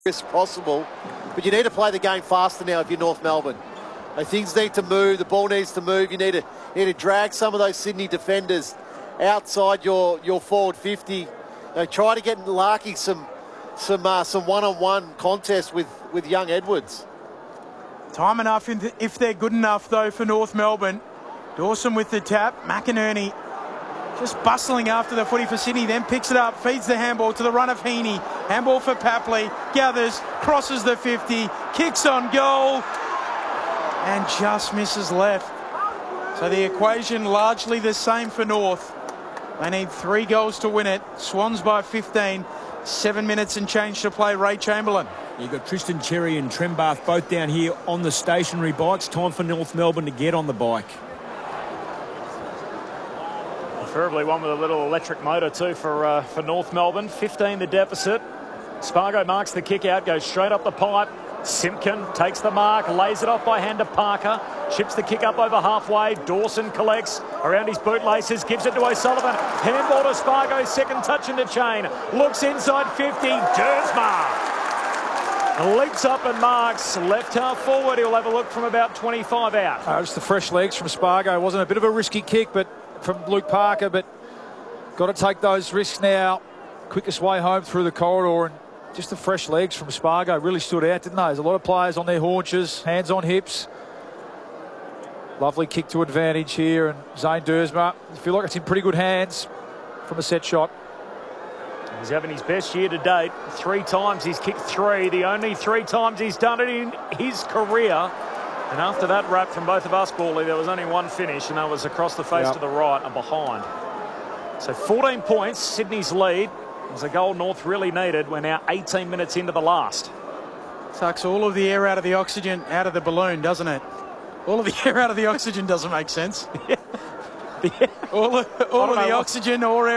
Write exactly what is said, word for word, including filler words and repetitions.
risk possible, but you need to play the game faster now if you're North Melbourne. Like, things need to move, the ball needs to move, you need to need to drag some of those Sydney defenders outside your your forward fifty. You know, try to get Larky some some uh, some one-on-one contest with with young Edwards. Time enough if they're good enough though for North Melbourne. Dawson with the tap, McInerney just bustling after the footy for Sydney, then picks it up, feeds the handball to the run of Heaney. Handball for Papley, gathers, crosses the fifty, kicks on goal, and just misses left. So the equation largely the same for North. They need three goals to win it. Swans by fifteen, seven minutes and change to play. Ray Chamberlain. You've got Tristan Cherry and Trembath both down here on the stationary bikes. Time for North Melbourne to get on the bike. Preferably one with a little electric motor too for uh, for North Melbourne. fifteen the deficit. Spargo marks the kick out, goes straight up the pipe. Simpkin takes the mark, lays it off by hand to Parker. Chips the kick up over halfway. Dawson collects around his bootlaces, gives it to O'Sullivan. Handball to Spargo, second touch into chain. Looks inside fifty, Dersma leaps up and marks. Left half forward, he'll have a look from about twenty-five out. Oh, just the fresh legs from Spargo. It wasn't a bit of a risky kick but from Luke Parker, but got to take those risks now. Quickest way home through the corridor, and just the fresh legs from Spargo really stood out, didn't they? There's a lot of players on their haunches, hands on hips. Lovely kick to advantage here, and Zane Dersma, I feel like it's in pretty good hands from a set shot. He's having his best year to date. Three times he's kicked three, the only three times he's done it in his career. And after that wrap from both of us, Bally, there was only one finish, and that was across the face yep. to the right and behind. So fourteen points, Sydney's lead. It was a goal North really needed. We're now eighteen minutes into the last. Sucks all of the air out of the oxygen out of the balloon, doesn't it? All of the air out of the oxygen doesn't make sense. yeah. All of, all of the oxygen or air